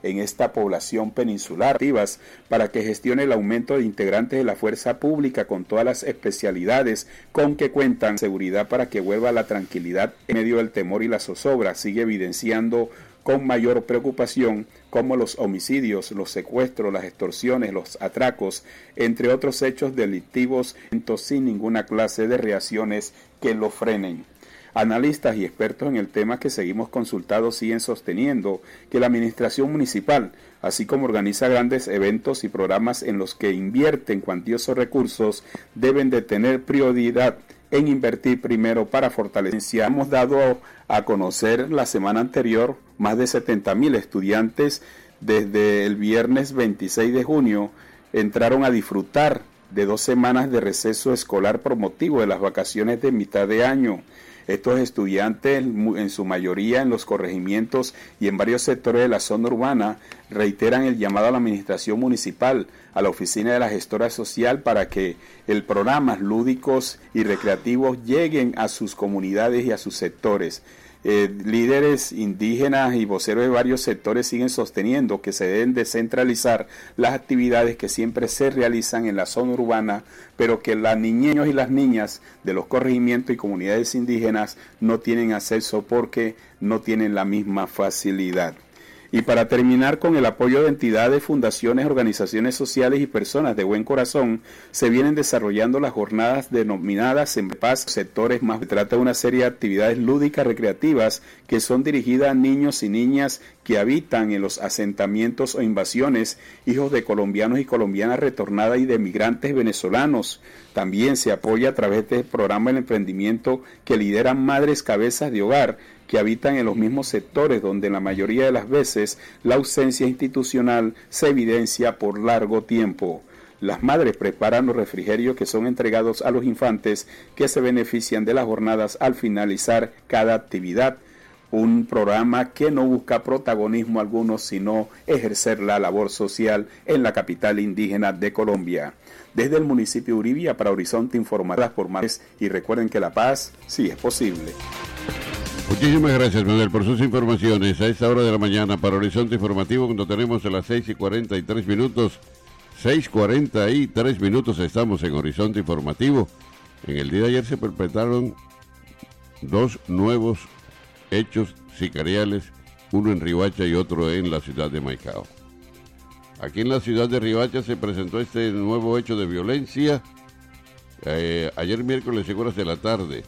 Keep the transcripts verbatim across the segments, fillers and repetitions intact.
en esta población peninsular para que gestione el aumento de integrantes de la fuerza pública con todas las especialidades con que cuentan, seguridad para que vuelva la tranquilidad en medio del temor y la zozobra. Sigue evidenciando con mayor preocupación como los homicidios, los secuestros, las extorsiones, los atracos, entre otros hechos delictivos, sin ninguna clase de reacciones que lo frenen. Analistas y expertos en el tema que seguimos consultados siguen sosteniendo que la administración municipal, así como organiza grandes eventos y programas en los que invierten cuantiosos recursos, deben de tener prioridad en invertir primero para fortalecer. Hemos dado a conocer la semana anterior más de setenta mil estudiantes desde el viernes veintiséis de junio entraron a disfrutar de dos semanas de receso escolar por motivo de las vacaciones de mitad de año. Estos estudiantes, en su mayoría en los corregimientos y en varios sectores de la zona urbana, reiteran el llamado a la administración municipal, a la oficina de la gestora social, para que el programas lúdicos y recreativos lleguen a sus comunidades y a sus sectores. Eh, líderes indígenas y voceros de varios sectores siguen sosteniendo que se deben descentralizar las actividades que siempre se realizan en la zona urbana, pero que los niños y las niñas de los corregimientos y comunidades indígenas no tienen acceso porque no tienen la misma facilidad. Y para terminar, con el apoyo de entidades, fundaciones, organizaciones sociales y personas de buen corazón, se vienen desarrollando las jornadas denominadas En Paz Sectores Más. Se trata de una serie de actividades lúdicas recreativas que son dirigidas a niños y niñas que habitan en los asentamientos o invasiones, hijos de colombianos y colombianas retornadas y de migrantes venezolanos. También se apoya a través del programa El Emprendimiento que lideran madres cabezas de hogar que habitan en los mismos sectores donde la mayoría de las veces la ausencia institucional se evidencia por largo tiempo. Las madres preparan los refrigerios que son entregados a los infantes que se benefician de las jornadas al finalizar cada actividad. Un programa que no busca protagonismo alguno, sino ejercer la labor social en la capital indígena de Colombia. Desde el municipio de Uribia para Horizonte Informadas por Madres, y recuerden que la paz sí es posible. Muchísimas gracias, Manuel, por sus informaciones a esta hora de la mañana para Horizonte Informativo, cuando tenemos a las seis y cuarenta y tres minutos. seis cuarenta y tres minutos estamos en Horizonte Informativo. En el día de ayer se perpetraron dos nuevos hechos sicariales, uno en Riohacha y otro en la ciudad de Maicao. Aquí en la ciudad de Riohacha se presentó este nuevo hecho de violencia eh, ayer miércoles en horas de la tarde,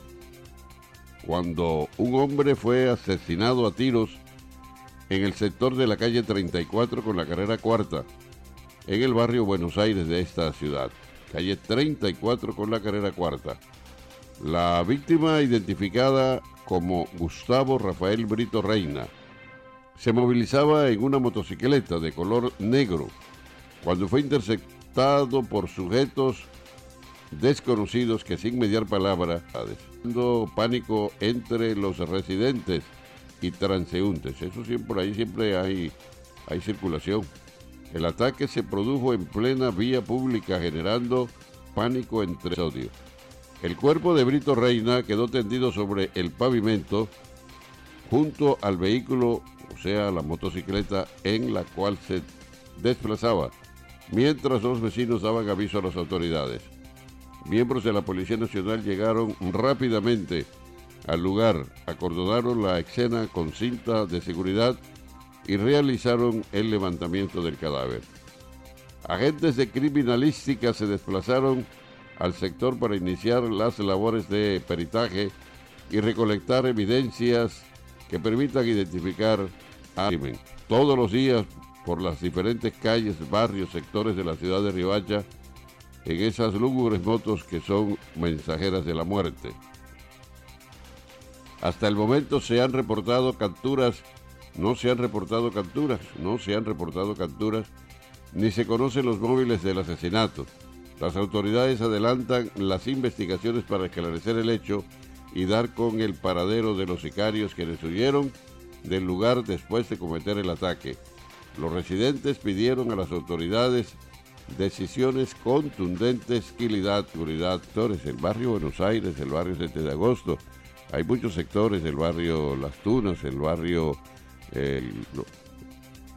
cuando un hombre fue asesinado a tiros en el sector de la calle treinta y cuatro con la carrera cuarta, en el barrio Buenos Aires de esta ciudad. Calle treinta y cuatro con la carrera cuarta. La víctima, identificada como Gustavo Rafael Brito Reina, se movilizaba en una motocicleta de color negro cuando fue interceptado por sujetos desconocidos que, sin mediar palabra, haciendo pánico entre los residentes y transeúntes. Eso siempre, ahí siempre hay, hay circulación. El ataque se produjo en plena vía pública, generando pánico entre episodios. El cuerpo de Brito Reina quedó tendido sobre el pavimento junto al vehículo, o sea, la motocicleta en la cual se desplazaba, mientras los vecinos daban aviso a las autoridades. Miembros de la Policía Nacional llegaron rápidamente al lugar, acordonaron la escena con cinta de seguridad y realizaron el levantamiento del cadáver. Agentes de criminalística se desplazaron al sector para iniciar las labores de peritaje y recolectar evidencias que permitan identificar al crimen. Todos los días, por las diferentes calles, barrios, sectores de la ciudad de Riohacha, en esas lúgubres motos que son mensajeras de la muerte. Hasta el momento se han reportado capturas, no se han reportado capturas, no se han reportado capturas, ni se conocen los móviles del asesinato. Las autoridades adelantan las investigaciones para esclarecer el hecho y dar con el paradero de los sicarios que les huyeron del lugar después de cometer el ataque. Los residentes pidieron a las autoridades decisiones contundentes, agilidad, seguridad. Sectores, el barrio Buenos Aires, el barrio siete de agosto, hay muchos sectores del barrio Las Tunas, el barrio, el,